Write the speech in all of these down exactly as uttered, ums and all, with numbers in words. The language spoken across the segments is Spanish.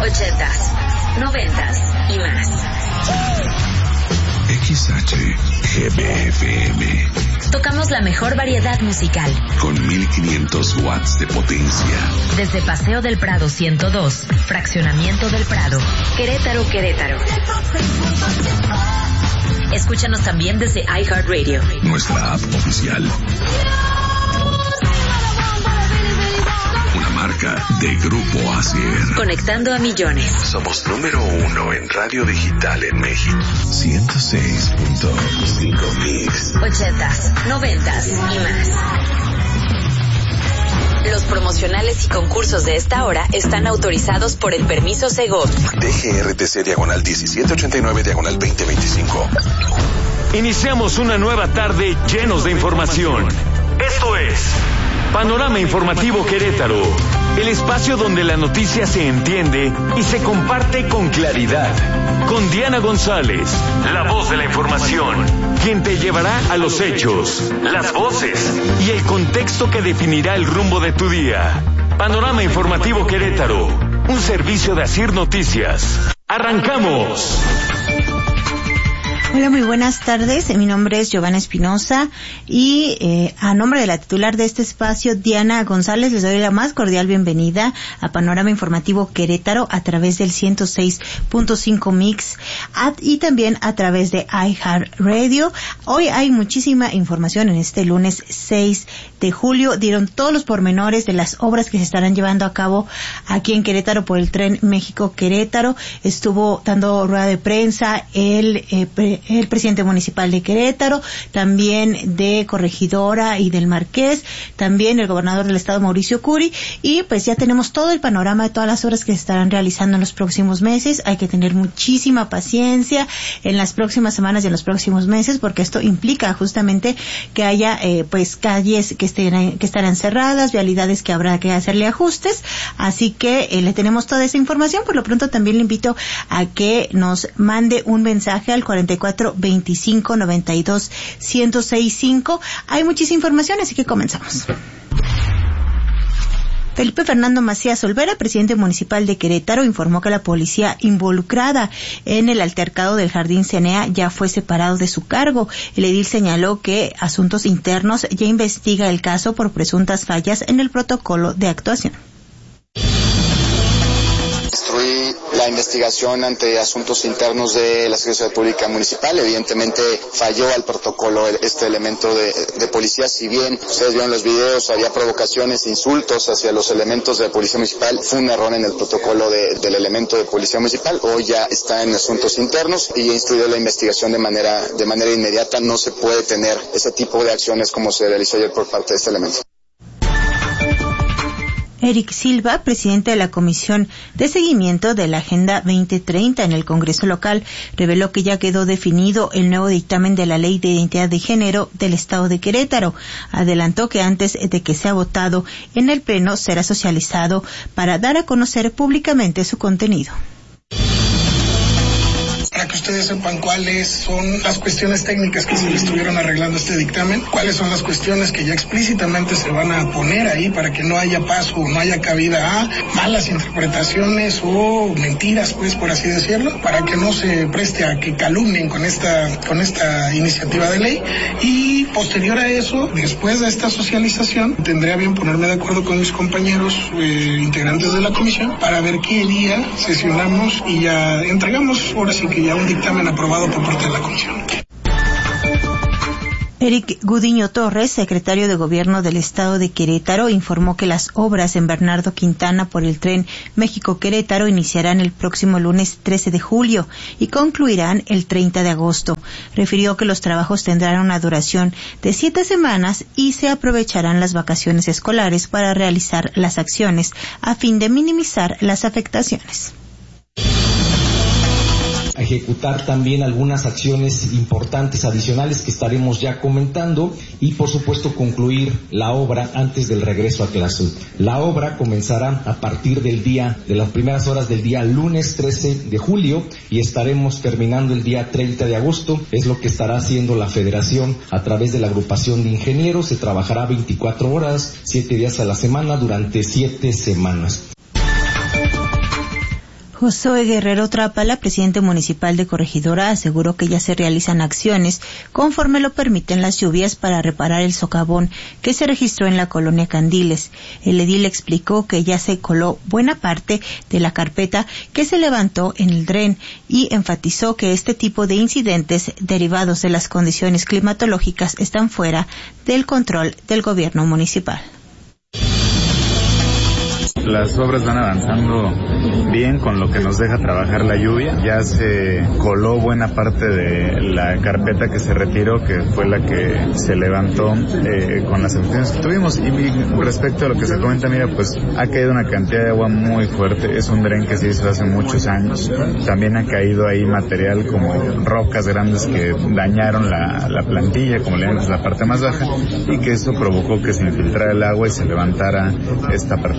ochentas, noventas y más. X H G B F M. Tocamos la mejor variedad musical. Con mil quinientos watts de potencia. Desde Paseo del Prado ciento dos, Fraccionamiento del Prado, Querétaro, Querétaro. Escúchanos también desde iHeartRadio. Nuestra app oficial. Una marca de Grupo Asier. Conectando a millones. Somos número uno en radio digital en México. ciento seis punto cinco Mix. Ochentas, noventas y más. Los promocionales y concursos de esta hora están autorizados por el permiso Segov. D G R T C diagonal diecisiete ochenta y nueve diagonal veinte veinticinco. Iniciamos una nueva tarde llenos de información. Esto es Panorama Informativo Querétaro, el espacio donde la noticia se entiende y se comparte con claridad. Con Diana González, la voz de la información, quien te llevará a los hechos, las voces y el contexto que definirá el rumbo de tu día. Panorama Informativo Querétaro, un servicio de Asir Noticias. ¡Arrancamos! Hola, muy buenas tardes. Mi nombre es Giovanna Espinosa y eh, a nombre de la titular de este espacio, Diana González, les doy la más cordial bienvenida a Panorama Informativo Querétaro a través del ciento seis punto cinco Mix y también a través de iHeartRadio. Hoy hay muchísima información en este lunes seis de julio. Dieron todos los pormenores de las obras que se estarán llevando a cabo aquí en Querétaro por el Tren México-Querétaro. Estuvo dando rueda de prensa el eh, pre el presidente municipal de Querétaro, también de Corregidora y del Marqués, también el gobernador del estado Mauricio Curi, y pues ya tenemos todo el panorama de todas las obras que se estarán realizando en los próximos meses. Hay que tener muchísima paciencia en las próximas semanas y en los próximos meses, porque esto implica justamente que haya eh, pues calles que estén que estarán cerradas, vialidades que habrá que hacerle ajustes, así que eh, le tenemos toda esa información. Por lo pronto también le invito a que nos mande un mensaje al cuarenta y cuatro veinticinco noventa y dos ciento sesenta y cinco. Hay muchísima información, así que comenzamos. Felipe Fernando Macías Olvera, presidente municipal de Querétaro, informó que la policía involucrada en el altercado del Jardín Cenea ya fue separado de su cargo. El edil señaló que Asuntos Internos ya investiga el caso por presuntas fallas en el protocolo de actuación. Instruí la investigación ante Asuntos Internos de la Secretaría Pública Municipal. Evidentemente falló al protocolo este elemento de, de policía. Si bien ustedes vieron los videos, había provocaciones, insultos hacia los elementos de Policía Municipal, fue un error en el protocolo de, del elemento de Policía Municipal. Hoy ya está en Asuntos Internos y ha instruido la investigación de manera, de manera inmediata. No se puede tener ese tipo de acciones como se realizó ayer por parte de este elemento. Eric Silva, presidente de la Comisión de Seguimiento de la Agenda veinte treinta en el Congreso local, reveló que ya quedó definido el nuevo dictamen de la Ley de Identidad de Género del Estado de Querétaro. Adelantó que antes de que sea votado en el Pleno será socializado para dar a conocer públicamente su contenido. Para que ustedes sepan cuáles son las cuestiones técnicas que se le estuvieron arreglando a este dictamen, cuáles son las cuestiones que ya explícitamente se van a poner ahí para que no haya paso o no haya cabida a malas interpretaciones o mentiras, pues, por así decirlo, para que no se preste a que calumnien con esta, con esta iniciativa de ley. Y posterior a eso, después de esta socialización, tendría bien ponerme de acuerdo con mis compañeros eh, integrantes de la comisión para ver qué día sesionamos y ya entregamos, ahora sí que ya un dictamen aprobado por parte de la comisión. Eric Gudiño Torres, secretario de Gobierno del Estado de Querétaro, informó que las obras en Bernardo Quintana por el Tren México-Querétaro iniciarán el próximo lunes trece de julio y concluirán el treinta de agosto. Refirió que los trabajos tendrán una duración de siete semanas y se aprovecharán las vacaciones escolares para realizar las acciones a fin de minimizar las afectaciones. Ejecutar también algunas acciones importantes adicionales que estaremos ya comentando y por supuesto concluir la obra antes del regreso a clase. La obra comenzará a partir del día, de las primeras horas del día lunes trece de julio y estaremos terminando el día treinta de agosto. Es lo que estará haciendo la Federación a través de la agrupación de ingenieros. Se trabajará veinticuatro horas, siete días a la semana durante siete semanas. Josué Guerrero Trápala, presidente municipal de Corregidora, aseguró que ya se realizan acciones conforme lo permiten las lluvias para reparar el socavón que se registró en la colonia Candiles. El edil explicó que ya se coló buena parte de la carpeta que se levantó en el dren y enfatizó que este tipo de incidentes derivados de las condiciones climatológicas están fuera del control del gobierno municipal. Las obras van avanzando bien con lo que nos deja trabajar la lluvia. Ya se coló buena parte de la carpeta que se retiró, que fue la que se levantó eh, con las afectaciones que tuvimos. Y respecto a lo que se comenta, mira, pues ha caído una cantidad de agua muy fuerte. Es un dren que se hizo hace muchos años. También ha caído ahí material como rocas grandes que dañaron la, la plantilla, como le llaman, la parte más baja, y que eso provocó que se infiltrara el agua y se levantara esta parte.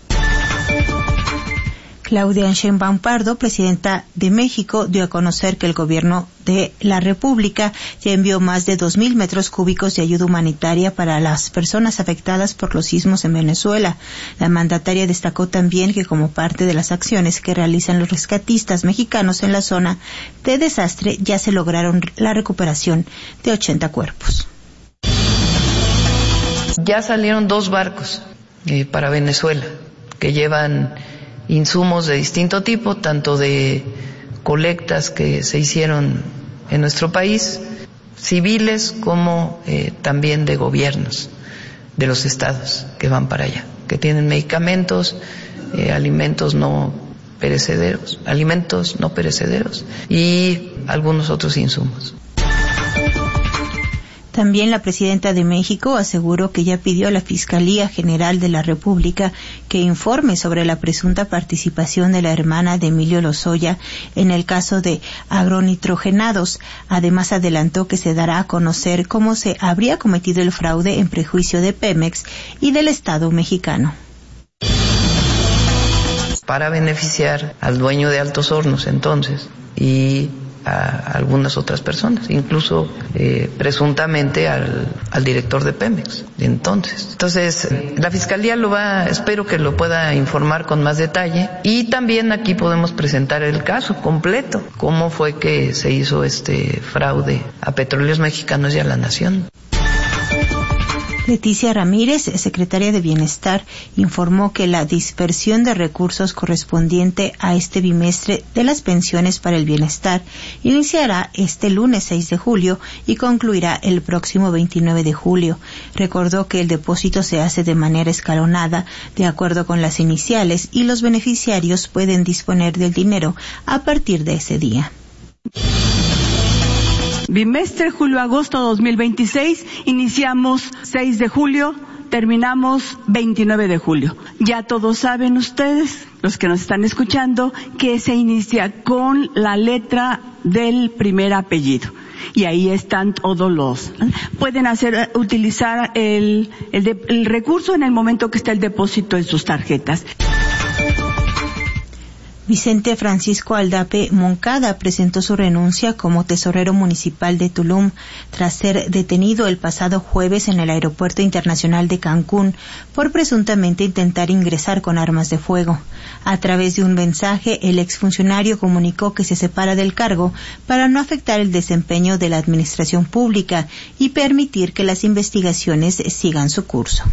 Claudia Sheinbaum Pardo, presidenta de México, dio a conocer que el gobierno de la República ya envió más de dos mil metros cúbicos de ayuda humanitaria para las personas afectadas por los sismos en Venezuela. La mandataria destacó también que como parte de las acciones que realizan los rescatistas mexicanos en la zona de desastre ya se lograron la recuperación de ochenta cuerpos. Ya salieron dos barcos eh, para Venezuela que llevan insumos de distinto tipo, tanto de colectas que se hicieron en nuestro país, civiles como eh, también de gobiernos de los estados que van para allá, que tienen medicamentos, eh, alimentos no perecederos, alimentos no perecederos y algunos otros insumos. También la presidenta de México aseguró que ya pidió a la Fiscalía General de la República que informe sobre la presunta participación de la hermana de Emilio Lozoya en el caso de agronitrogenados. Además, adelantó que se dará a conocer cómo se habría cometido el fraude en prejuicio de Pemex y del Estado mexicano. Para beneficiar al dueño de Altos Hornos entonces y a algunas otras personas, incluso eh, presuntamente al, al director de Pemex de entonces. Entonces, la Fiscalía lo va, espero que lo pueda informar con más detalle y también aquí podemos presentar el caso completo, cómo fue que se hizo este fraude a Petróleos Mexicanos y a la Nación. Leticia Ramírez, secretaria de Bienestar, informó que la dispersión de recursos correspondiente a este bimestre de las pensiones para el bienestar iniciará este lunes seis de julio y concluirá el próximo veintinueve de julio. Recordó que el depósito se hace de manera escalonada, de acuerdo con las iniciales, y los beneficiarios pueden disponer del dinero a partir de ese día. Bimestre julio-agosto dos mil veintiséis, iniciamos seis de julio, terminamos veintinueve de julio. Ya todos saben ustedes, los que nos están escuchando, que se inicia con la letra del primer apellido. Y ahí están todos los, pueden hacer, utilizar el, el, de, el recurso en el momento que está el depósito en sus tarjetas. Vicente Francisco Aldape Moncada presentó su renuncia como tesorero municipal de Tulum tras ser detenido el pasado jueves en el Aeropuerto Internacional de Cancún por presuntamente intentar ingresar con armas de fuego. A través de un mensaje, el exfuncionario comunicó que se separa del cargo para no afectar el desempeño de la administración pública y permitir que las investigaciones sigan su curso.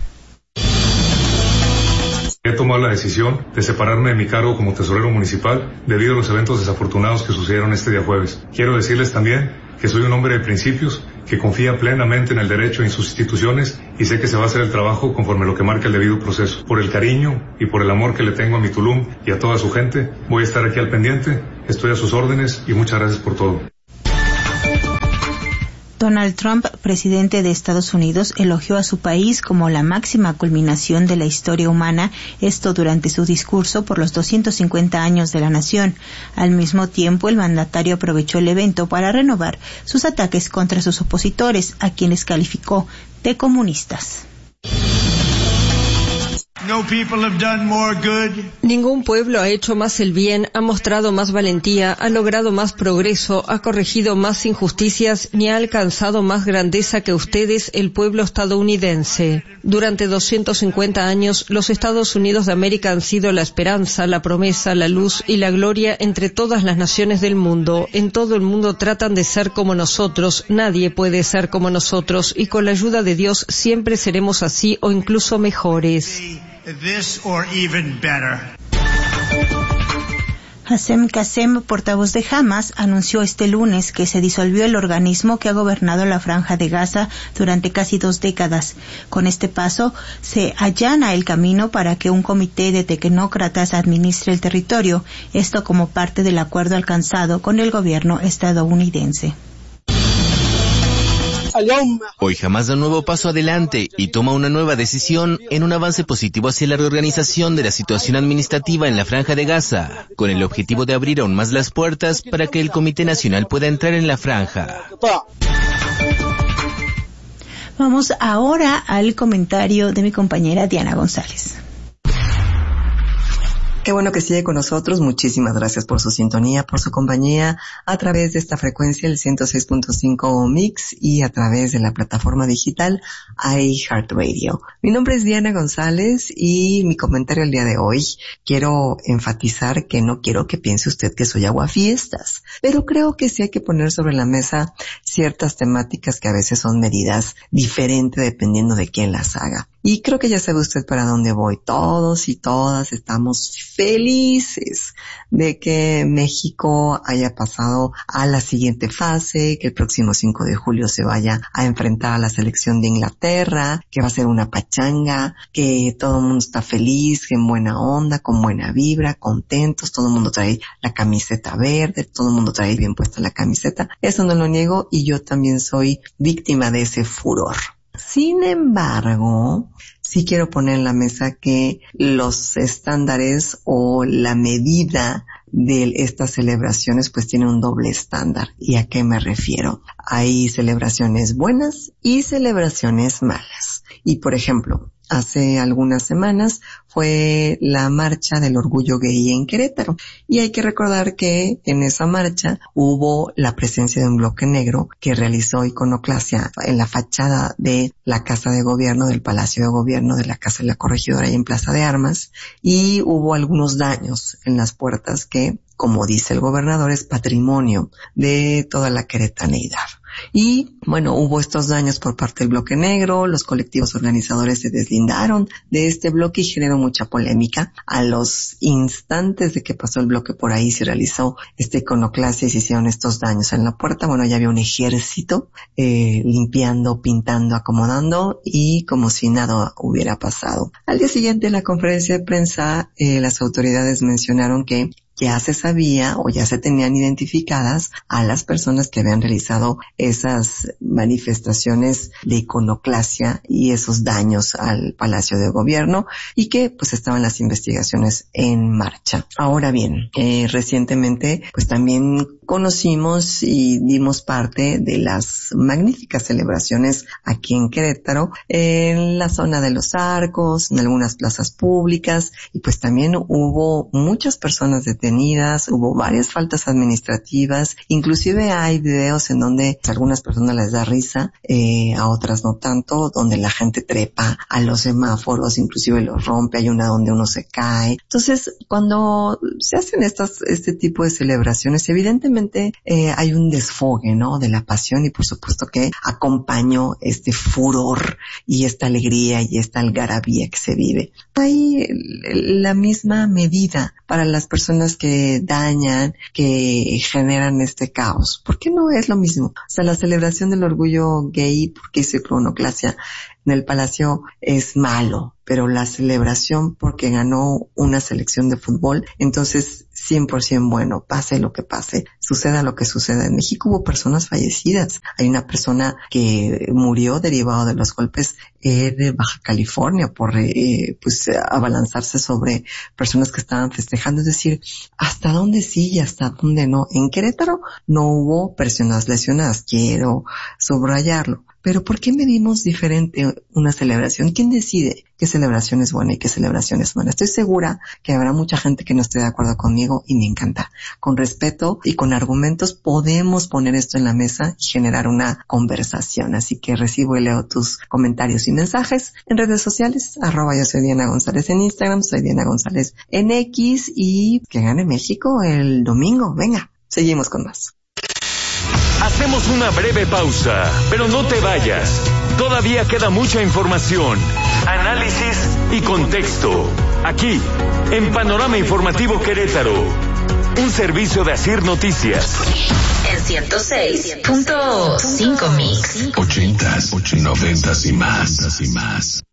He tomado la decisión de separarme de mi cargo como tesorero municipal debido a los eventos desafortunados que sucedieron este día jueves. Quiero decirles también que soy un hombre de principios, que confía plenamente en el derecho y en sus instituciones y sé que se va a hacer el trabajo conforme lo que marca el debido proceso. Por el cariño y por el amor que le tengo a mi Tulum y a toda su gente, voy a estar aquí al pendiente, estoy a sus órdenes y muchas gracias por todo. Donald Trump, presidente de Estados Unidos, elogió a su país como la máxima culminación de la historia humana, esto durante su discurso por los doscientos cincuenta años de la nación. Al mismo tiempo, el mandatario aprovechó el evento para renovar sus ataques contra sus opositores, a quienes calificó de comunistas. No people have done more good. Ningún pueblo ha hecho más el bien, ha mostrado más valentía, ha logrado más progreso, ha corregido más injusticias, ni ha alcanzado más grandeza que ustedes, el pueblo estadounidense. Durante doscientos cincuenta años, los Estados Unidos de América han sido la esperanza, la promesa, la luz y la gloria entre todas las naciones del mundo. En todo el mundo tratan de ser como nosotros, nadie puede ser como nosotros, y con la ayuda de Dios siempre seremos así o incluso mejores. This or even better. Hassem Qasem, portavoz de Hamas, anunció este lunes que se disolvió el organismo que ha gobernado la Franja de Gaza durante casi dos décadas. Con este paso, se allana el camino para que un comité de tecnócratas administre el territorio, esto como parte del acuerdo alcanzado con el gobierno estadounidense. Hoy Hamas da un nuevo paso adelante y toma una nueva decisión en un avance positivo hacia la reorganización de la situación administrativa en la Franja de Gaza, con el objetivo de abrir aún más las puertas para que el Comité Nacional pueda entrar en la franja. Vamos ahora al comentario de mi compañera Diana González. Qué bueno que sigue con nosotros. Muchísimas gracias por su sintonía, por su compañía a través de esta frecuencia, el ciento seis punto cinco Mix, y a través de la plataforma digital iHeartRadio. Mi nombre es Diana González y mi comentario el día de hoy, quiero enfatizar que no quiero que piense usted que soy aguafiestas, pero creo que sí hay que poner sobre la mesa ciertas temáticas que a veces son medidas diferentes dependiendo de quién las haga. Y creo que ya sabe usted para dónde voy. Todos y todas estamos felices de que México haya pasado a la siguiente fase, que el próximo cinco de julio se vaya a enfrentar a la selección de Inglaterra, que va a ser una pachanga, que todo el mundo está feliz, en buena onda, con buena vibra, contentos, todo el mundo trae la camiseta verde, todo el mundo trae bien puesta la camiseta. Eso no lo niego y yo también soy víctima de ese furor. Sin embargo, sí quiero poner en la mesa que los estándares o la medida de estas celebraciones pues tiene un doble estándar. ¿Y a qué me refiero? Hay celebraciones buenas y celebraciones malas. Y por ejemplo, hace algunas semanas fue la marcha del orgullo gay en Querétaro. Y hay que recordar que en esa marcha hubo la presencia de un bloque negro que realizó iconoclasia en la fachada de la Casa de Gobierno, del Palacio de Gobierno, de la Casa de la Corregidora y en Plaza de Armas. Y hubo algunos daños en las puertas que, como dice el gobernador, es patrimonio de toda la queretaneidad. Y, bueno, hubo estos daños por parte del bloque negro, los colectivos organizadores se deslindaron de este bloque y generó mucha polémica. A los instantes de que pasó el bloque por ahí se realizó esta iconoclasia y se hicieron estos daños en la puerta. Bueno, ya había un ejército eh, limpiando, pintando, acomodando y como si nada hubiera pasado. Al día siguiente en la conferencia de prensa, eh, las autoridades mencionaron que ya se sabía o ya se tenían identificadas a las personas que habían realizado esas manifestaciones de iconoclasia y esos daños al Palacio de Gobierno y que pues estaban las investigaciones en marcha. Ahora bien, eh, recientemente pues también conocimos y dimos parte de las magníficas celebraciones aquí en Querétaro, en la zona de los Arcos, en algunas plazas públicas, y pues también hubo muchas personas detenidas, hubo varias faltas administrativas, inclusive hay videos en donde a algunas personas les da risa, eh, a otras no tanto, donde la gente trepa a los semáforos, inclusive los rompe, hay una donde uno se cae. Entonces, cuando se hacen estas, este tipo de celebraciones, evidentemente Eh, hay un desfogue, ¿no?, de la pasión y por supuesto que acompañó este furor y esta alegría y esta algarabía que se vive. Hay la misma medida para las personas que dañan, que generan este caos. ¿Por qué no es lo mismo? O sea, la celebración del orgullo gay, porque hizo iconoclasia en el Palacio, es malo, pero la celebración porque ganó una selección de fútbol, entonces cien por ciento bueno, pase lo que pase, suceda lo que suceda. En México hubo personas fallecidas. Hay una persona que murió derivado de los golpes eh, de Baja California por eh, pues abalanzarse sobre personas que estaban festejando. Es decir, ¿hasta dónde sí y hasta dónde no? En Querétaro no hubo personas lesionadas, quiero subrayarlo. Pero ¿por qué medimos diferente una celebración? ¿Quién decide qué celebración es buena y qué celebración es mala? Estoy segura que habrá mucha gente que no esté de acuerdo conmigo y me encanta. Con respeto y con argumentos podemos poner esto en la mesa y generar una conversación. Así que recibo y leo tus comentarios y mensajes en redes sociales. Arroba yo soy Diana González en Instagram, soy Diana González en X y que gane México el domingo. Venga, seguimos con más. Hacemos una breve pausa, pero no te vayas. Todavía queda mucha información, análisis y contexto. Aquí, en Panorama Informativo Querétaro, un servicio de Asir Noticias. En ciento seis punto cinco Mix. Ochentas, noventas y más, y más.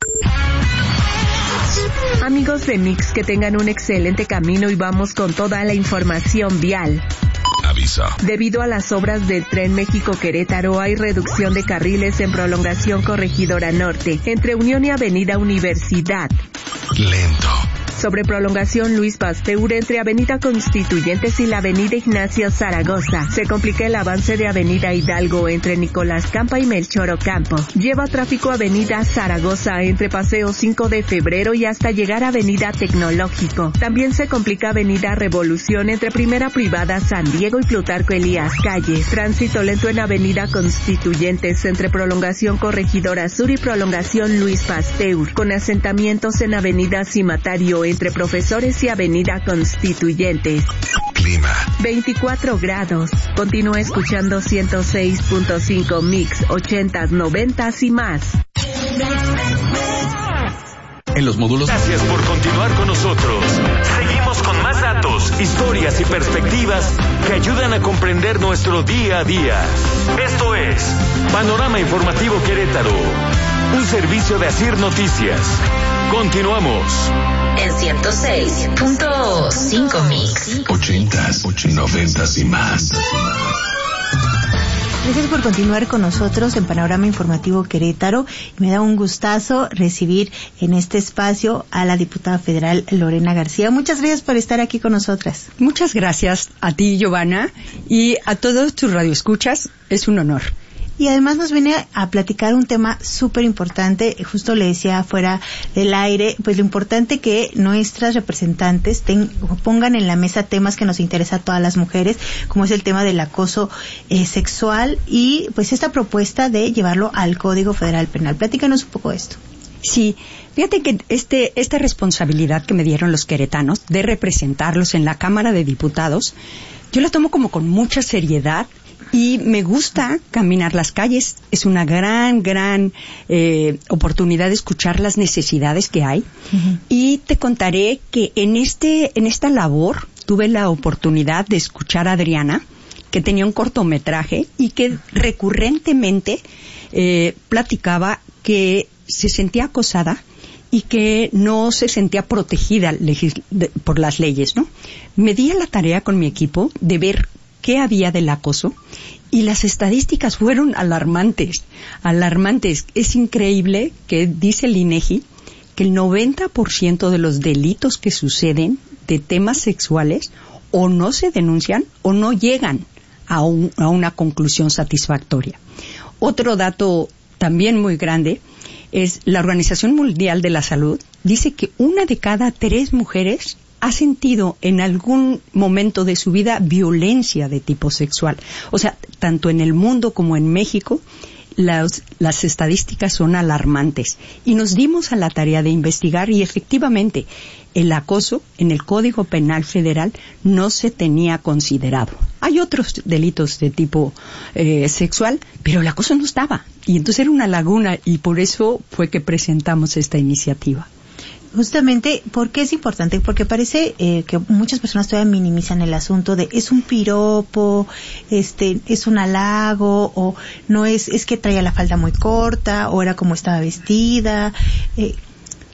Amigos de Mix, que tengan un excelente camino y vamos con toda la información vial. Aviso. Debido a las obras del Tren México-Querétaro, hay reducción de carriles en prolongación Corregidora Norte, entre Unión y Avenida Universidad. Lento. Sobre prolongación Luis Pasteur entre Avenida Constituyentes y la Avenida Ignacio Zaragoza. Se complica el avance de Avenida Hidalgo entre Nicolás Campa y Melchor Ocampo. Lleva tráfico Avenida Zaragoza entre Paseo cinco de febrero y hasta llegar a Avenida Tecnológico. También se complica Avenida Revolución entre Primera Privada San Diego y Plutarco Elías Calles. Tránsito lento en Avenida Constituyentes entre prolongación Corregidora Sur y prolongación Luis Pasteur, con asentamientos en Avenida Cimatario entre Profesores y Avenida Constituyentes. Clima. veinticuatro grados. Continúa escuchando ciento seis punto cinco Mix, ochentas, noventas y más. En los módulos. Gracias por continuar con nosotros. Seguimos con más datos, historias y perspectivas que ayudan a comprender nuestro día a día. Esto es Panorama Informativo Querétaro, un servicio de Asir Noticias. Continuamos. En ciento seis punto cinco Mix. Ochentas, noventas y más. Gracias por continuar con nosotros en Panorama Informativo Querétaro. Me da un gustazo recibir en este espacio a la diputada federal Lorena García. Muchas gracias por estar aquí con nosotras. Muchas gracias a ti, Giovanna, y a todos tus radioescuchas. Es un honor. Y además nos viene a platicar un tema súper importante. Justo le decía fuera del aire, pues lo importante que nuestras representantes ten, pongan en la mesa temas que nos interesa a todas las mujeres, como es el tema del acoso eh, sexual y pues esta propuesta de llevarlo al Código Federal Penal. Platícanos un poco de esto. Sí, fíjate que este esta responsabilidad que me dieron los queretanos de representarlos en la Cámara de Diputados, yo la tomo como con mucha seriedad. Y me gusta caminar las calles. Es una gran, gran eh, oportunidad de escuchar las necesidades que hay. Uh-huh. Y te contaré que en este, en esta labor tuve la oportunidad de escuchar a Adriana, que tenía un cortometraje y que recurrentemente eh, platicaba que se sentía acosada y que no se sentía protegida legis- de, por las leyes, ¿no? Me di a la tarea con mi equipo de ver qué había del acoso y las estadísticas fueron alarmantes, alarmantes. Es increíble que dice el INEGI que el noventa por ciento de los delitos que suceden de temas sexuales o no se denuncian o no llegan a, un, a una conclusión satisfactoria. Otro dato también muy grande es la Organización Mundial de la Salud dice que una de cada tres mujeres ha sentido en algún momento de su vida violencia de tipo sexual. O sea, tanto en el mundo como en México, las, las estadísticas son alarmantes. Y nos dimos a la tarea de investigar y efectivamente el acoso en el Código Penal Federal no se tenía considerado. Hay otros delitos de tipo eh, sexual, pero el acoso no estaba. Y entonces era una laguna y por eso fue que presentamos esta iniciativa. Justamente, ¿por qué es importante? Porque parece eh, que muchas personas todavía minimizan el asunto de es un piropo, este, es un halago, o no es, es que traía la falda muy corta, o era como estaba vestida. Eh,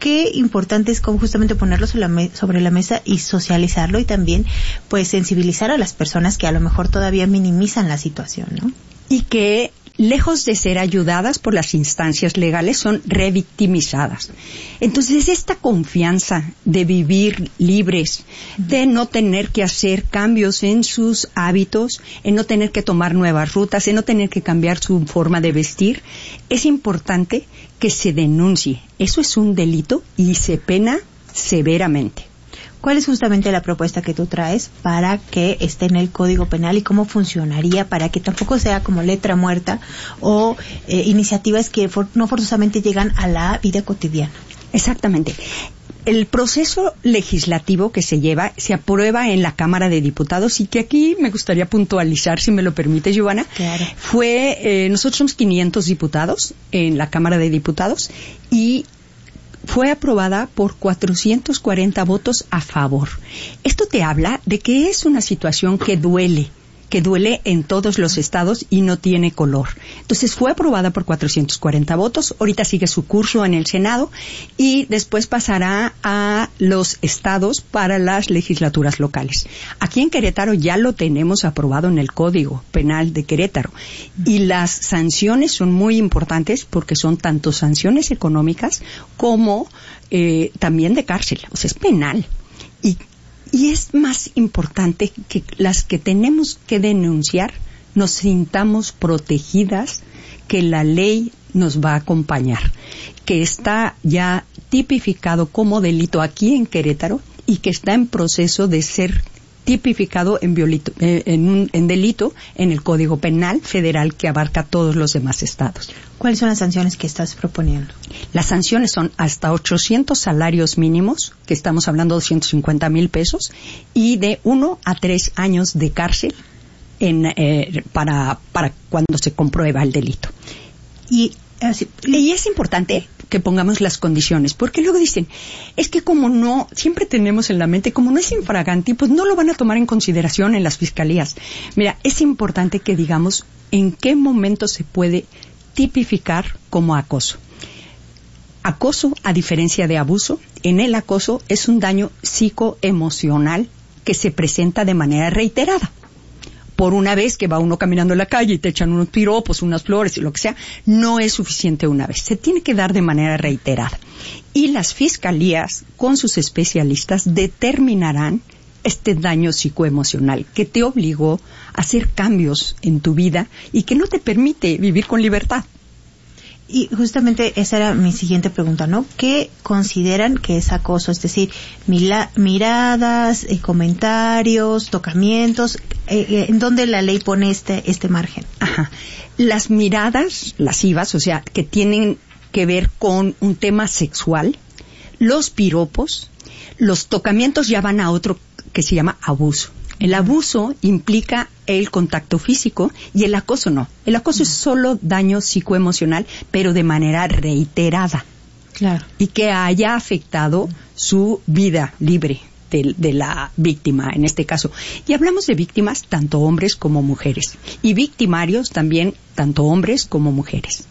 qué importante es como justamente ponerlo sobre la, me- sobre la mesa y socializarlo y también pues sensibilizar a las personas que a lo mejor todavía minimizan la situación, ¿no? Y que lejos de ser ayudadas por las instancias legales, son revictimizadas. Entonces, esta confianza de vivir libres, de no tener que hacer cambios en sus hábitos, en no tener que tomar nuevas rutas, en no tener que cambiar su forma de vestir, es importante que se denuncie. Eso es un delito y se pena severamente. ¿Cuál es justamente la propuesta que tú traes para que esté en el Código Penal y cómo funcionaría para que tampoco sea como letra muerta o eh, iniciativas que for- no forzosamente llegan a la vida cotidiana? Exactamente. El proceso legislativo que se lleva se aprueba en la Cámara de Diputados y que aquí me gustaría puntualizar, si me lo permite, Giovanna. Claro. Fue, eh, nosotros somos quinientos diputados en la Cámara de Diputados y fue aprobada por cuatrocientos cuarenta votos a favor. Esto te habla de que es una situación que duele, que duele en todos los estados y no tiene color. Entonces fue aprobada por cuatrocientos cuarenta votos, ahorita sigue su curso en el Senado y después pasará a los estados para las legislaturas locales. Aquí en Querétaro ya lo tenemos aprobado en el Código Penal de Querétaro y las sanciones son muy importantes porque son tanto sanciones económicas como eh, también de cárcel, o sea, es penal. Y Y es más importante que las que tenemos que denunciar nos sintamos protegidas, que la ley nos va a acompañar, que está ya tipificado como delito aquí en Querétaro y que está en proceso de ser tipificado en, violito, eh, en, un, en delito en el Código Penal Federal que abarca todos los demás estados. ¿Cuáles son las sanciones que estás proponiendo? Las sanciones son hasta ochocientos salarios mínimos, que estamos hablando de doscientos cincuenta mil pesos, y de uno a tres años de cárcel en, eh, para, para cuando se comprueba el delito. Y, así, y es importante que pongamos las condiciones, porque luego dicen, es que como no, siempre tenemos en la mente, como no es infragante, pues no lo van a tomar en consideración en las fiscalías. Mira, es importante que digamos en qué momento se puede tipificar como acoso. Acoso, a diferencia de abuso, en el acoso es un daño psicoemocional que se presenta de manera reiterada. Por una vez que va uno caminando en la calle y te echan unos piropos, unas flores y lo que sea, no es suficiente una vez. Se tiene que dar de manera reiterada. Y las fiscalías, con sus especialistas, determinarán este daño psicoemocional que te obligó a hacer cambios en tu vida y que no te permite vivir con libertad. Y justamente esa era mi siguiente pregunta, ¿no? ¿Qué consideran que es acoso? Es decir, mila, miradas, eh, comentarios, tocamientos, eh, eh, ¿en dónde la ley pone este este margen? Ajá. Las miradas lascivas, o sea, que tienen que ver con un tema sexual, los piropos, los tocamientos ya van a otro que se llama abuso. El abuso implica el contacto físico y el acoso no. El acoso es solo daño psicoemocional, pero de manera reiterada. Claro. Y que haya afectado su vida libre de, de la víctima, en este caso. Y hablamos de víctimas tanto hombres como mujeres. Y victimarios también tanto hombres como mujeres.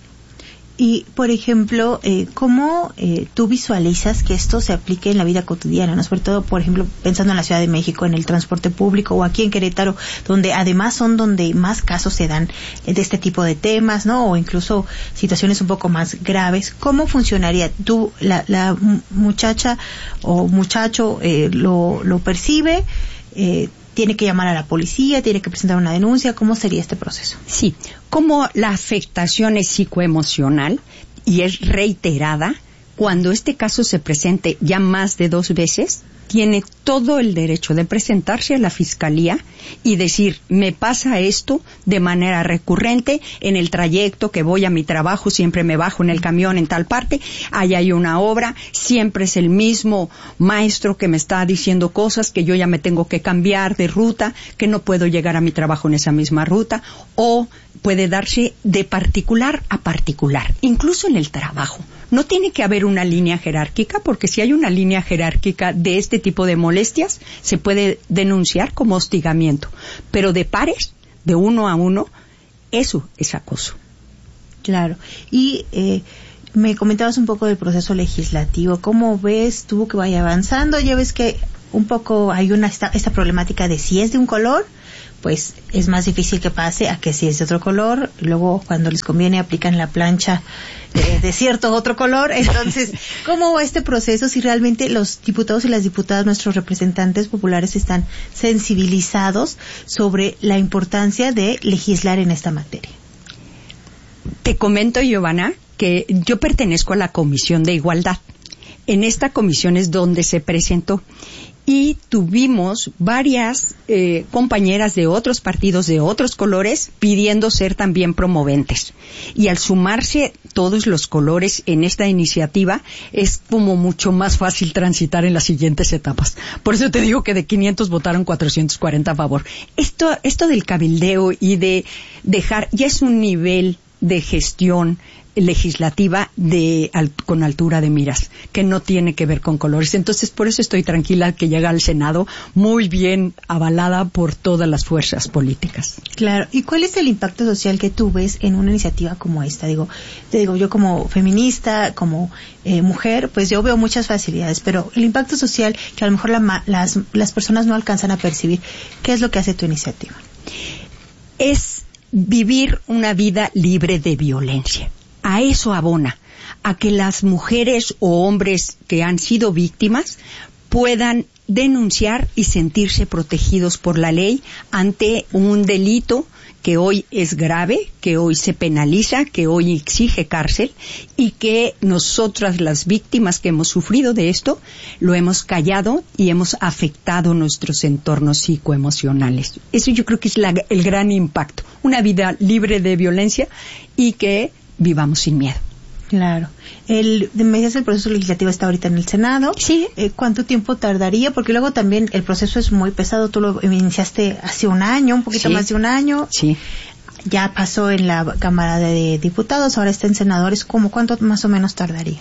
Y, por ejemplo, eh, ¿cómo eh, tú visualizas que esto se aplique en la vida cotidiana, ¿no? Sobre todo, por ejemplo, pensando en la Ciudad de México, en el transporte público, o aquí en Querétaro, donde además son donde más casos se dan de este tipo de temas, ¿no? O incluso situaciones un poco más graves. ¿Cómo funcionaría? Tú, la, la muchacha o muchacho eh, lo, lo percibe, eh, tiene que llamar a la policía, tiene que presentar una denuncia. ¿Cómo sería este proceso? Sí, como la afectación es psicoemocional y es reiterada, cuando este caso se presente ya más de dos veces, tiene todo el derecho de presentarse a la fiscalía y decir, me pasa esto de manera recurrente, en el trayecto que voy a mi trabajo, siempre me bajo en el camión en tal parte, ahí hay una obra, siempre es el mismo maestro que me está diciendo cosas, que yo ya me tengo que cambiar de ruta, que no puedo llegar a mi trabajo en esa misma ruta, o puede darse de particular a particular, incluso en el trabajo. No tiene que haber una línea jerárquica, porque si hay una línea jerárquica de este tipo de molestias, se puede denunciar como hostigamiento. Pero de pares, de uno a uno, eso es acoso. Claro. Y eh, me comentabas un poco del proceso legislativo. ¿Cómo ves tú que vaya avanzando? Ya ves que un poco hay una esta, esta problemática de si es de un color, pues es más difícil que pase a que si es de otro color. Luego, cuando les conviene, aplican la plancha de, de cierto otro color. Entonces, ¿cómo va este proceso si realmente los diputados y las diputadas, nuestros representantes populares, están sensibilizados sobre la importancia de legislar en esta materia? Te comento, Giovanna, que yo pertenezco a la Comisión de Igualdad. En esta comisión es donde se presentó y tuvimos varias eh, compañeras de otros partidos de otros colores pidiendo ser también promoventes. Y al sumarse todos los colores en esta iniciativa es como mucho más fácil transitar en las siguientes etapas. Por eso te digo que de quinientos votaron cuatrocientos cuarenta a favor. Esto, esto del cabildeo y de dejar, ya es un nivel de gestión legislativa de al, con altura de miras, que no tiene que ver con colores. Entonces, por eso estoy tranquila que llega al Senado muy bien avalada por todas las fuerzas políticas. Claro. ¿Y cuál es el impacto social que tú ves en una iniciativa como esta? Digo, te digo, yo como feminista, como eh, mujer, pues yo veo muchas facilidades, pero el impacto social que a lo mejor la, las, las personas no alcanzan a percibir, ¿qué es lo que hace tu iniciativa? Es vivir una vida libre de violencia. A eso abona, a que las mujeres o hombres que han sido víctimas puedan denunciar y sentirse protegidos por la ley ante un delito que hoy es grave, que hoy se penaliza, que hoy exige cárcel y que nosotras las víctimas que hemos sufrido de esto lo hemos callado y hemos afectado nuestros entornos psicoemocionales. Eso yo creo que es la, el gran impacto, una vida libre de violencia y que vivamos sin miedo. Claro. El, me dices, el proceso legislativo está ahorita en el Senado. Sí. Eh, ¿Cuánto tiempo tardaría? Porque luego también el proceso es muy pesado. Tú lo iniciaste hace un año, un poquito sí. más de un año. Sí. Ya pasó en la Cámara de Diputados, ahora está en senadores. ¿Cómo cuánto más o menos tardaría?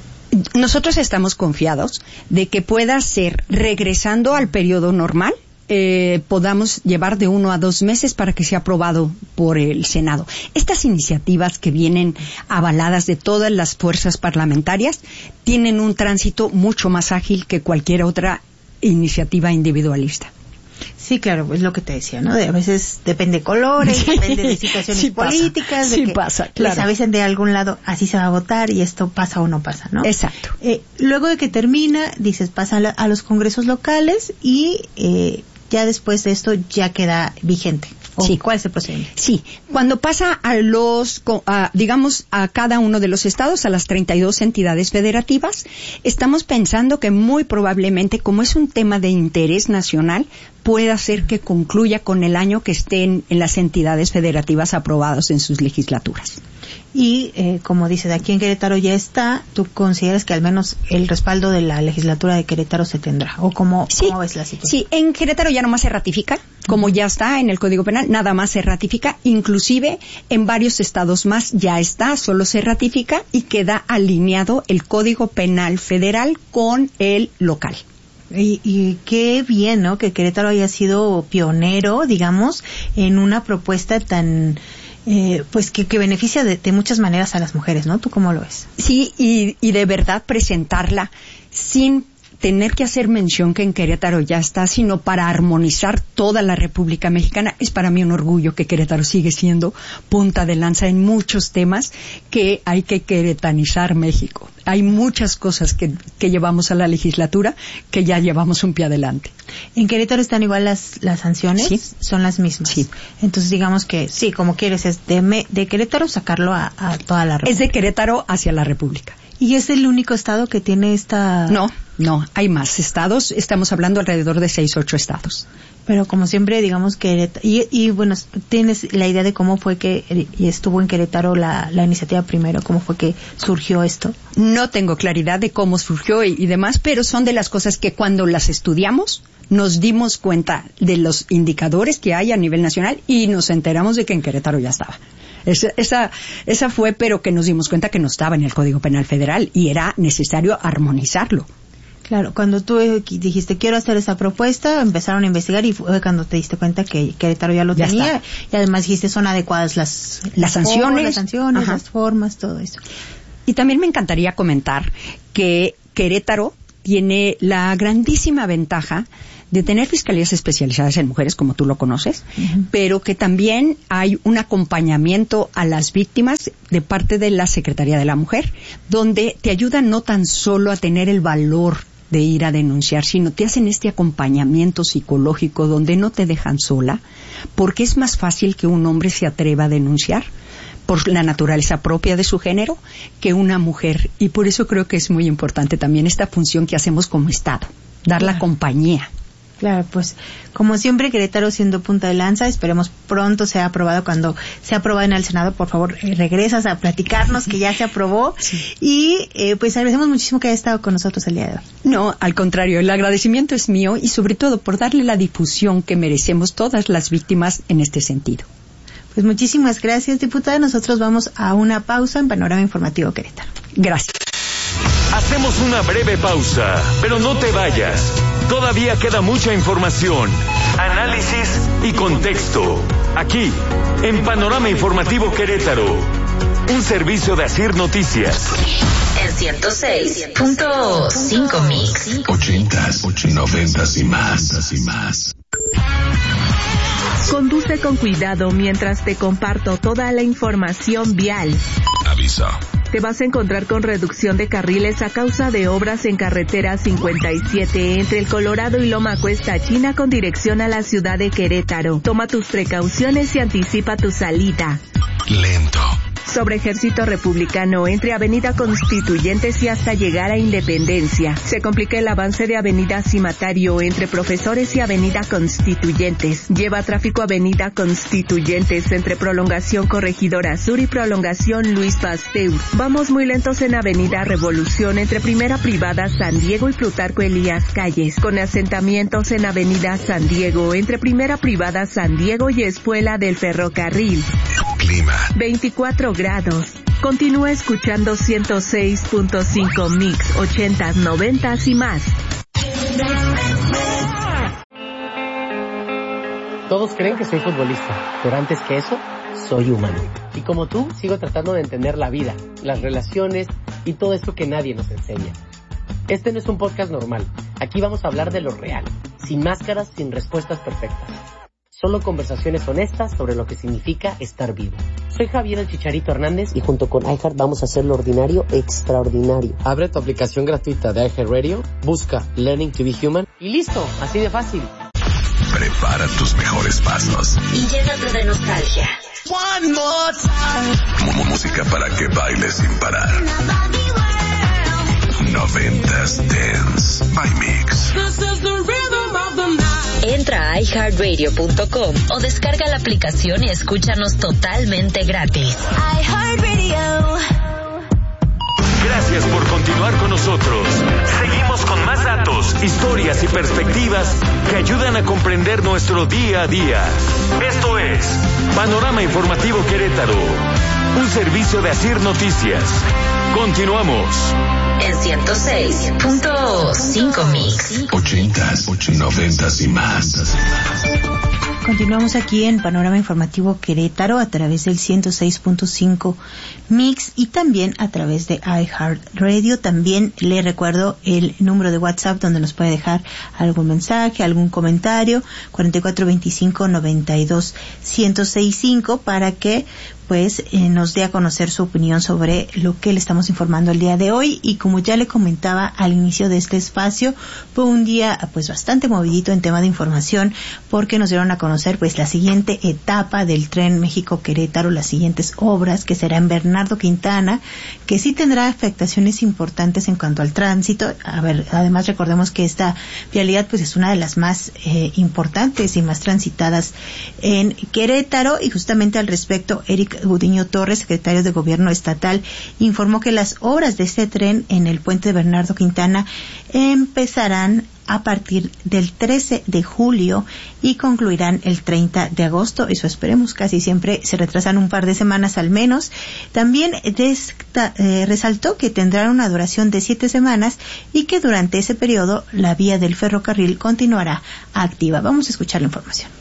Nosotros estamos confiados de que pueda ser, regresando al periodo normal, Eh, podamos llevar de uno a dos meses para que sea aprobado por el Senado. Estas iniciativas que vienen avaladas de todas las fuerzas parlamentarias tienen un tránsito mucho más ágil que cualquier otra iniciativa individualista. Sí, claro, es lo que te decía, ¿no? De, a veces depende de colores, sí, depende de situaciones sí políticas, pasa, de sí que pasa, claro. les avisen de algún lado, así se va a votar y esto pasa o no pasa, ¿no? Exacto. Eh, luego de que termina, dices, pasa a, la, a los congresos locales y eh, ya después de esto ya queda vigente. Sí. ¿Cuál es el procedimiento? Sí, cuando pasa a los, a, digamos, a cada uno de los estados, a las treinta y dos entidades federativas, estamos pensando que muy probablemente, como es un tema de interés nacional, pueda ser que concluya con el año que estén en las entidades federativas aprobados en sus legislaturas. Y, eh, como dices, aquí en Querétaro ya está, ¿tú consideras que al menos el respaldo de la legislatura de Querétaro se tendrá? ¿O cómo, sí, cómo ves la situación? Sí, en Querétaro ya nomás se ratifica, como uh-huh. ya está en el Código Penal, nada más se ratifica, inclusive en varios estados más ya está, solo se ratifica y queda alineado el Código Penal federal con el local. Y, y qué bien, ¿no? Que Querétaro haya sido pionero, digamos, en una propuesta tan... Eh, pues que, que beneficia de, de muchas maneras a las mujeres, ¿no? ¿Tú cómo lo ves? Sí, y, y de verdad presentarla sin tener que hacer mención que en Querétaro ya está, sino para armonizar toda la República Mexicana. Es para mí un orgullo que Querétaro sigue siendo punta de lanza en muchos temas que hay que queretanizar México. Hay muchas cosas que, que llevamos a la legislatura que ya llevamos un pie adelante. ¿En Querétaro están igual las, las sanciones? Sí. Son las mismas. Sí. Entonces digamos que sí, como quieres, es de, me, de Querétaro sacarlo a, a toda la República. Es de Querétaro hacia la República. ¿Y es el único estado que tiene esta...? No, no, hay más estados. Estamos hablando alrededor de seis, ocho estados. Pero como siempre, digamos que... Y, y bueno, ¿tienes la idea de cómo fue que y estuvo en Querétaro la, la iniciativa primero? ¿Cómo fue que surgió esto? No tengo claridad de cómo surgió y, y demás, pero son de las cosas que cuando las estudiamos nos dimos cuenta de los indicadores que hay a nivel nacional y nos enteramos de que en Querétaro ya estaba. Esa, esa, esa fue, pero que nos dimos cuenta que no estaba en el Código Penal Federal y era necesario armonizarlo. Claro, cuando tú dijiste quiero hacer esa propuesta, empezaron a investigar y fue cuando te diste cuenta que Querétaro ya lo ya tenía está. Y además dijiste son adecuadas las, las sanciones, las sanciones, Ajá. las formas, todo eso. Y también me encantaría comentar que Querétaro tiene la grandísima ventaja de tener fiscalías especializadas en mujeres, como tú lo conoces, uh-huh. pero que también hay un acompañamiento a las víctimas de parte de la Secretaría de la Mujer, donde te ayudan no tan solo a tener el valor de ir a denunciar, sino te hacen este acompañamiento psicológico donde no te dejan sola, porque es más fácil que un hombre se atreva a denunciar por la naturaleza propia de su género que una mujer. Y por eso creo que es muy importante también esta función que hacemos como Estado, dar la compañía. Claro, pues como siempre Querétaro siendo punta de lanza, esperemos pronto sea aprobado. Cuando sea aprobado en el Senado, por favor eh, regresas a platicarnos que ya se aprobó. Sí. Y eh, pues agradecemos muchísimo que haya estado con nosotros el día de hoy. No, al contrario, el agradecimiento es mío y sobre todo por darle la difusión que merecemos todas las víctimas en este sentido. Pues muchísimas gracias, diputada. Nosotros vamos a una pausa en Panorama Informativo Querétaro. Gracias. Hacemos una breve pausa, pero no te vayas. Todavía queda mucha información, análisis y contexto. Aquí, en Panorama Informativo Querétaro, un servicio de Asir Noticias. En ciento seis punto cinco Mix. Ochentas, noventas y más, y más. Conduce con cuidado mientras te comparto toda la información vial. Aviso. Te vas a encontrar con reducción de carriles a causa de obras en carretera cincuenta y siete entre el Colorado y Loma Cuesta China con dirección a la ciudad de Querétaro. Toma tus precauciones y anticipa tu salida. Lento. Sobre Ejército Republicano entre Avenida Constituyentes y hasta llegar a Independencia. Se complica el avance de Avenida Cimatario entre Profesores y Avenida Constituyentes. Lleva tráfico Avenida Constituyentes entre Prolongación Corregidora Sur y Prolongación Luis Pasteur. Vamos muy lentos en Avenida Revolución entre Primera Privada San Diego y Plutarco Elías Calles. Con asentamientos en Avenida San Diego entre Primera Privada San Diego y Espuela del Ferrocarril. Clima. veinticuatro grados. Continúa escuchando ciento seis punto cinco Mix, ochentas, noventas y más. Todos creen que soy futbolista, pero antes que eso, soy humano. Y como tú, sigo tratando de entender la vida, las relaciones y todo esto que nadie nos enseña. Este no es un podcast normal. Aquí vamos a hablar de lo real, sin máscaras, sin respuestas perfectas. Solo conversaciones honestas sobre lo que significa estar vivo. Soy Javier el Chicharito Hernández y junto con iHeart vamos a hacer lo ordinario extraordinario. Abre tu aplicación gratuita de iHeartRadio, busca Learning to be Human y listo, así de fácil. Prepara tus mejores pasos. Y llénate de nostalgia. One more time. Música para que bailes sin parar. Noventas Dance by Mix. Entra a i heart radio punto com o descarga la aplicación y escúchanos totalmente gratis. iHeartRadio. Gracias por continuar con nosotros. Seguimos con más datos, historias y perspectivas que ayudan a comprender nuestro día a día. Esto es Panorama Informativo Querétaro, un servicio de Asir Noticias. Continuamos. En ciento seis punto cinco Mix. Ochentas, noventas y más. Continuamos aquí en Panorama Informativo Querétaro a través del ciento seis punto cinco Mix y también a través de iHeartRadio. También le recuerdo el número de WhatsApp donde nos puede dejar algún mensaje, algún comentario, cuarenta y cuatro veinticinco noventa y dos ciento sesenta y cinco, para que pues eh, nos dé a conocer su opinión sobre lo que le estamos informando el día de hoy. Y como ya le comentaba al inicio de este espacio, fue un día pues bastante movidito en tema de información, porque nos dieron a conocer pues la siguiente etapa del tren México-Querétaro, las siguientes obras, que será en Bernardo Quintana, que sí tendrá afectaciones importantes en cuanto al tránsito. A ver, además recordemos que esta vialidad pues es una de las más eh, importantes y más transitadas en Querétaro, y justamente al respecto, Eric Gudiño Torres, secretario de Gobierno Estatal, informó que las obras de este tren en el puente de Bernardo Quintana empezarán a partir del trece de julio y concluirán el treinta de agosto. Eso esperemos, casi siempre se retrasan un par de semanas al menos. También desta, eh, resaltó que tendrán una duración de siete semanas y que durante ese periodo la vía del ferrocarril continuará activa. Vamos a escuchar la información.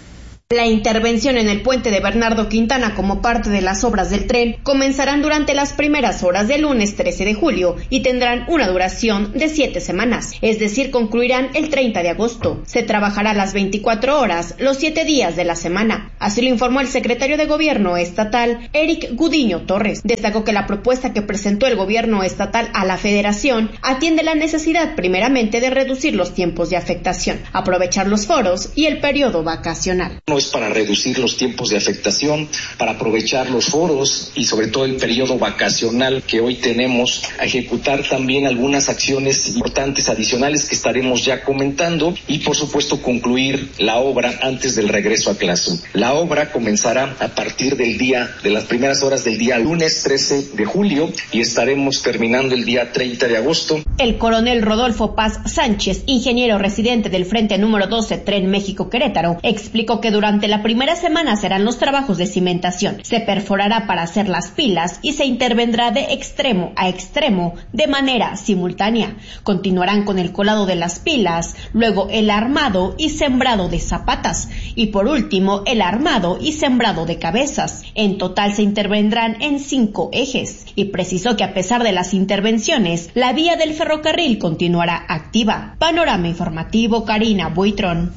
La intervención en el puente de Bernardo Quintana como parte de las obras del tren comenzarán durante las primeras horas del lunes trece de julio y tendrán una duración de siete semanas, es decir, concluirán el treinta de agosto. Se trabajará las veinticuatro horas, los siete días de la semana. Así lo informó el secretario de Gobierno estatal, Eric Gudiño Torres. Destacó que la propuesta que presentó el gobierno estatal a la federación atiende la necesidad primeramente de reducir los tiempos de afectación, aprovechar los foros y el periodo vacacional. Es para reducir los tiempos de afectación, para aprovechar los foros y sobre todo el periodo vacacional que hoy tenemos, a ejecutar también algunas acciones importantes adicionales que estaremos ya comentando y por supuesto concluir la obra antes del regreso a clase. La obra comenzará a partir del día, de las primeras horas del día lunes trece de julio y estaremos terminando el día treinta de agosto. El coronel Rodolfo Paz Sánchez, ingeniero residente del Frente Número doce Tren México-Querétaro, explicó que durante Durante la primera semana serán los trabajos de cimentación. Se perforará para hacer las pilas y se intervendrá de extremo a extremo de manera simultánea. Continuarán con el colado de las pilas, luego el armado y sembrado de zapatas y por último el armado y sembrado de cabezas. En total se intervendrán en cinco ejes y precisó que a pesar de las intervenciones, la vía del ferrocarril continuará activa. Panorama informativo, Karina Buitrón.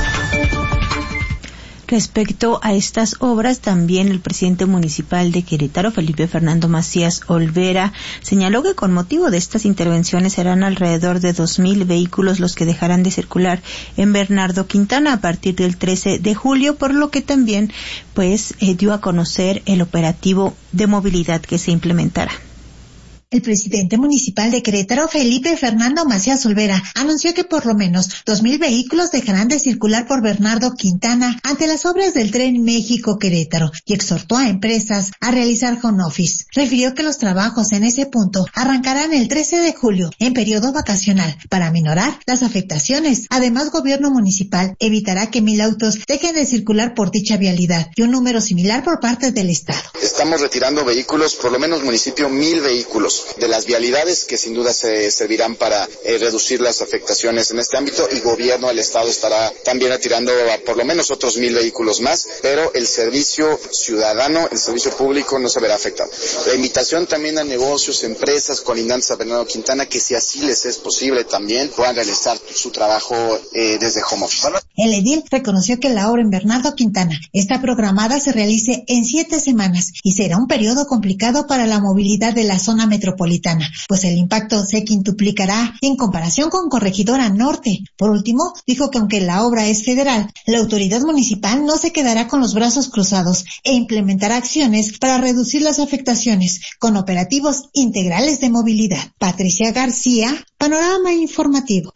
Respecto a estas obras, también el presidente municipal de Querétaro, Felipe Fernando Macías Olvera, señaló que con motivo de estas intervenciones serán alrededor de dos mil vehículos los que dejarán de circular en Bernardo Quintana a partir del trece de julio, por lo que también pues eh, dio a conocer el operativo de movilidad que se implementará. El presidente municipal de Querétaro, Felipe Fernando Macías Olvera, anunció que por lo menos dos mil vehículos dejarán de circular por Bernardo Quintana ante las obras del Tren México-Querétaro y exhortó a empresas a realizar home office. Refirió que los trabajos en ese punto arrancarán el trece de julio en periodo vacacional para aminorar las afectaciones. Además, gobierno municipal evitará que mil autos dejen de circular por dicha vialidad y un número similar por parte del Estado. Estamos retirando vehículos, por lo menos municipio, mil vehículos de las vialidades que sin duda se servirán para eh, reducir las afectaciones en este ámbito y gobierno del estado estará también retirando a por lo menos otros mil vehículos más, pero el servicio ciudadano, el servicio público no se verá afectado. La invitación también a negocios, empresas colindantes a Bernardo Quintana que si así les es posible también puedan realizar su trabajo eh, desde home office. El edil reconoció que la obra en Bernardo Quintana está programada se realice en siete semanas y será un periodo complicado para la movilidad de la zona metropolitana. metropolitana, pues el impacto se quintuplicará en comparación con Corregidora Norte. Por último, dijo que aunque la obra es federal, la autoridad municipal no se quedará con los brazos cruzados e implementará acciones para reducir las afectaciones con operativos integrales de movilidad. Patricia García, Panorama Informativo.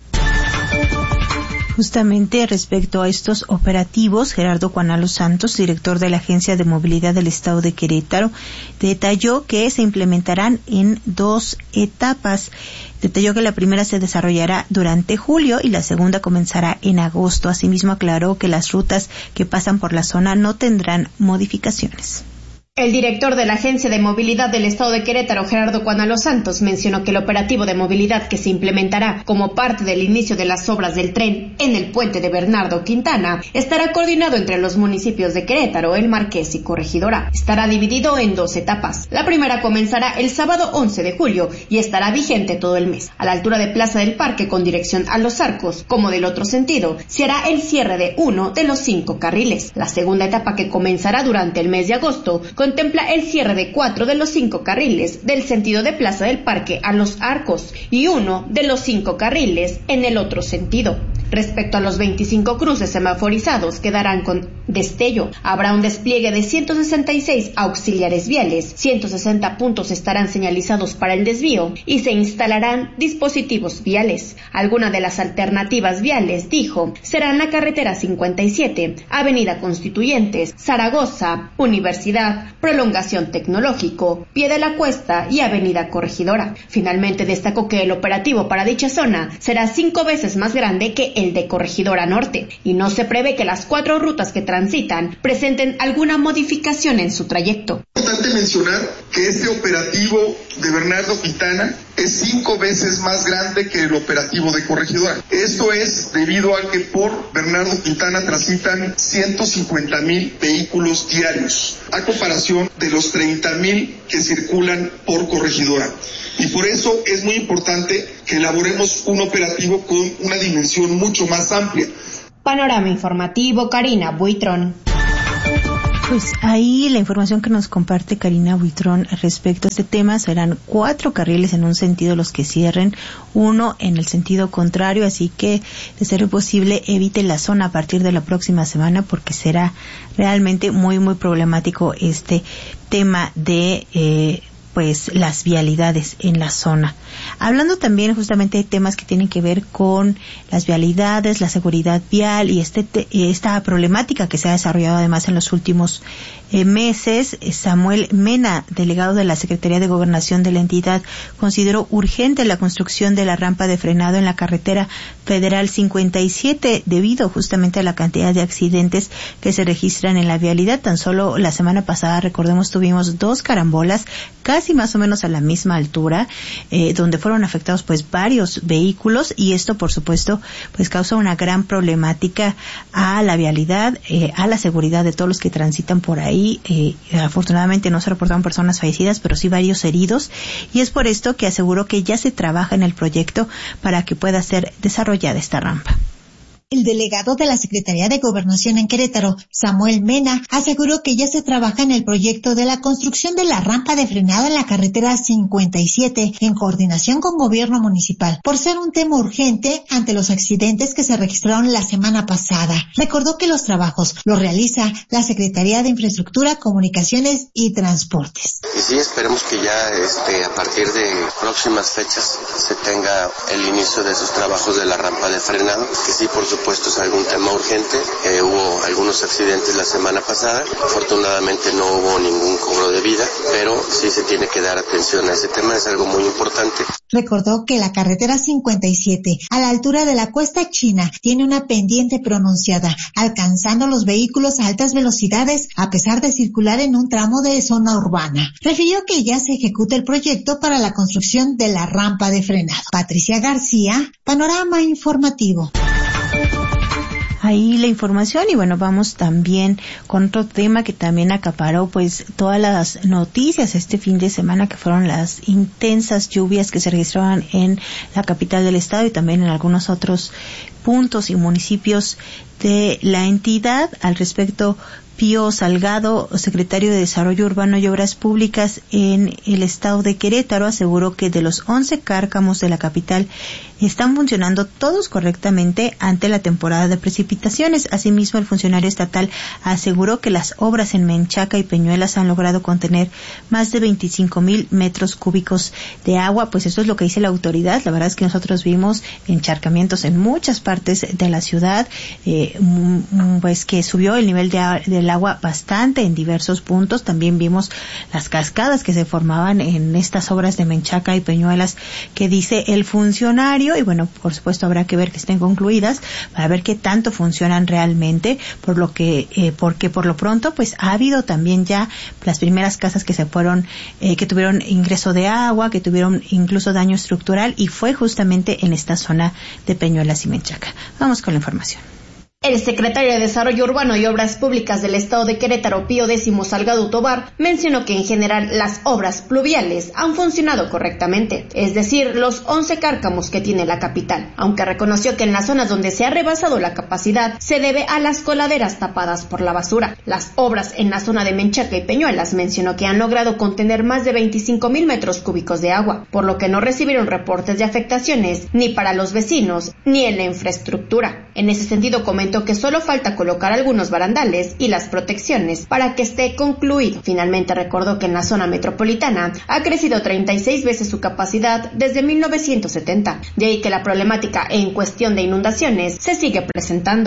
Justamente respecto a estos operativos, Gerardo Cuanalo Santos, director de la Agencia de Movilidad del Estado de Querétaro, detalló que se implementarán en dos etapas. Detalló que la primera se desarrollará durante julio y la segunda comenzará en agosto. Asimismo, aclaró que las rutas que pasan por la zona no tendrán modificaciones. El director de la Agencia de Movilidad del Estado de Querétaro, Gerardo Cuanalo Santos, mencionó que el operativo de movilidad que se implementará como parte del inicio de las obras del tren en el puente de Bernardo Quintana estará coordinado entre los municipios de Querétaro, El Marqués y Corregidora. Estará dividido en dos etapas. La primera comenzará el sábado once de julio y estará vigente todo el mes. A la altura de Plaza del Parque con dirección a Los Arcos, como del otro sentido, se hará el cierre de uno de los cinco carriles. La segunda etapa, que comenzará durante el mes de agosto, contempla el cierre de cuatro de los cinco carriles del sentido de Plaza del Parque a Los Arcos y uno de los cinco carriles en el otro sentido. Respecto a los veinticinco cruces semaforizados, quedarán con destello. Habrá un despliegue de ciento sesenta y seis auxiliares viales, ciento sesenta puntos estarán señalizados para el desvío y se instalarán dispositivos viales. Algunas de las alternativas viales, dijo, serán la carretera cincuenta y siete, Avenida Constituyentes, Zaragoza, Universidad, Prolongación Tecnológico, Pie de la Cuesta y Avenida Corregidora. Finalmente destacó que el operativo para dicha zona será cinco veces más grande que el de Corregidora Norte, y no se prevé que las cuatro rutas que transitan presenten alguna modificación en su trayecto. Es importante mencionar que este operativo de Bernardo Quintana es cinco veces más grande que el operativo de Corregidora. Esto es debido a que por Bernardo Quintana transitan ciento cincuenta mil vehículos diarios, a comparación de los treinta mil que circulan por Corregidora. Y por eso es muy importante que elaboremos un operativo con una dimensión mucho más amplia. Panorama informativo, Karina Buitrón. Pues ahí la información que nos comparte Karina Buitrón respecto a este tema: serán cuatro carriles en un sentido los que cierren, uno en el sentido contrario, así que de ser posible evite la zona a partir de la próxima semana, porque será realmente muy muy problemático este tema de eh, pues las vialidades en la zona. Hablando también justamente de temas que tienen que ver con las vialidades, la seguridad vial y este te, esta problemática que se ha desarrollado además en los últimos eh, meses, Samuel Mena, delegado de la Secretaría de Gobernación de la entidad, consideró urgente la construcción de la rampa de frenado en la carretera federal cincuenta y siete debido justamente a la cantidad de accidentes que se registran en la vialidad. Tan solo la semana pasada, recordemos, tuvimos dos carambolas casi más o menos a la misma altura, eh, donde fueron afectados pues varios vehículos, y esto por supuesto pues causa una gran problemática a la vialidad, eh, a la seguridad de todos los que transitan por ahí. Eh, afortunadamente no se reportaron personas fallecidas, pero sí varios heridos, y es por esto que aseguró que ya se trabaja en el proyecto para que pueda ser desarrollada esta rampa. El delegado de la Secretaría de Gobernación en Querétaro, Samuel Mena, aseguró que ya se trabaja en el proyecto de la construcción de la rampa de frenado en la carretera cincuenta y siete en coordinación con gobierno municipal, por ser un tema urgente ante los accidentes que se registraron la semana pasada. Recordó que los trabajos los realiza la Secretaría de Infraestructura, Comunicaciones y Transportes. Y sí, esperemos que ya este, a partir de próximas fechas se tenga el inicio de esos trabajos de la rampa de frenado, que sí, por supuesto, Puesto es algún tema urgente. Eh, hubo algunos accidentes la semana pasada. Afortunadamente no hubo ningún cobro de vida, pero sí se tiene que dar atención a ese tema, es algo muy importante. Recordó que la carretera cincuenta y siete, a la altura de la Cuesta China, tiene una pendiente pronunciada, alcanzando los vehículos a altas velocidades a pesar de circular en un tramo de zona urbana. Refirió que ya se ejecuta el proyecto para la construcción de la rampa de frenado. Patricia García, Panorama Informativo. Ahí la información, y bueno, vamos también con otro tema que también acaparó pues todas las noticias este fin de semana, que fueron las intensas lluvias que se registraban en la capital del estado y también en algunos otros puntos y municipios de la entidad. Al respecto, Pío Salgado, secretario de Desarrollo Urbano y Obras Públicas en el estado de Querétaro, aseguró que de los once cárcamos de la capital están funcionando todos correctamente ante la temporada de precipitaciones. Asimismo, el funcionario estatal aseguró que las obras en Menchaca y Peñuelas han logrado contener más de veinticinco mil metros cúbicos de agua. Pues eso es lo que dice la autoridad. La verdad es que nosotros vimos encharcamientos en muchas partes de la ciudad, eh, pues que subió el nivel de, del agua bastante en diversos puntos. También vimos las cascadas que se formaban en estas obras de Menchaca y Peñuelas que dice el funcionario. Y bueno, por supuesto habrá que ver que estén concluidas para ver qué tanto funcionan realmente, por lo que eh, porque por lo pronto pues ha habido también ya las primeras casas que se fueron eh, que tuvieron ingreso de agua, que tuvieron incluso daño estructural, y fue justamente en esta zona de Peñuelas y Menchaca. Vamos con la información. El secretario de Desarrollo Urbano y Obras Públicas del estado de Querétaro, Pío X Salgado Tobar, mencionó que en general las obras pluviales han funcionado correctamente, es decir, los once cárcamos que tiene la capital, aunque reconoció que en las zonas donde se ha rebasado la capacidad se debe a las coladeras tapadas por la basura. Las obras en la zona de Menchaca y Peñuelas mencionó que han logrado contener más de veinticinco mil metros cúbicos de agua, por lo que no recibieron reportes de afectaciones ni para los vecinos ni en la infraestructura. En ese sentido, comentó que solo falta colocar algunos barandales y las protecciones para que esté concluido. Finalmente recordó que en la zona metropolitana ha crecido treinta y seis veces su capacidad desde mil novecientos setenta, de ahí que la problemática en cuestión de inundaciones se sigue presentando.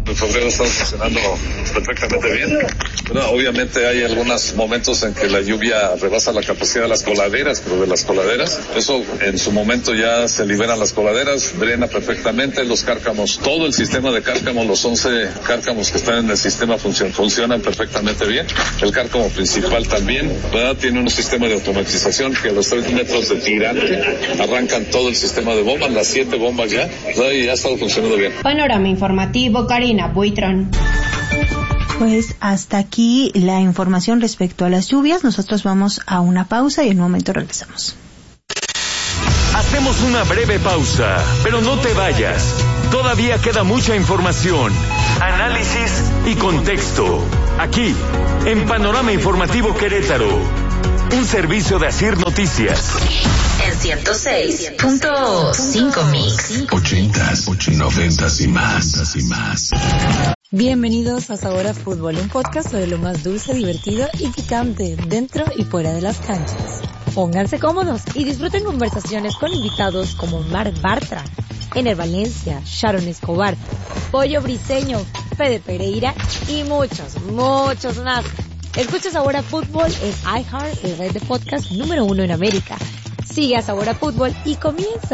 El febrero está funcionando perfectamente bien. Bueno, obviamente hay algunos momentos en que la lluvia rebasa la capacidad de las coladeras, pero de las coladeras, eso en su momento ya se liberan las coladeras, drena perfectamente los cárcamos, todo el sistema de cárcamos, los once cárcamos que están en el sistema funcionan, funcionan perfectamente bien. El cárcamo principal también, ¿verdad? Tiene un sistema de automatización que a los tres metros de tirante arrancan todo el sistema de bombas, las siete bombas ya, ¿verdad? Y ya ha estado funcionando bien. Panorama informativo, Karina Buitrón. Pues hasta aquí la información respecto a las lluvias. Nosotros vamos a una pausa y en un momento regresamos. Hacemos una breve pausa, pero no te vayas. Todavía queda mucha información, análisis y contexto. Aquí, en Panorama Informativo Querétaro, un servicio de Asir Noticias. En ciento seis punto cinco Mix. Ochentas, noventas y más, y más. Bienvenidos a Sabor a Fútbol, un podcast sobre lo más dulce, divertido y picante dentro y fuera de las canchas. Pónganse cómodos y disfruten conversaciones con invitados como Mar Bartra, Ener Valencia, Sharon Escobar, Pollo Briseño, Fede Pereira y muchos, muchos más. Escucha Sabor a Fútbol en iHeart, el red de podcast número uno en América. Sigue a Sabor a Fútbol y comienza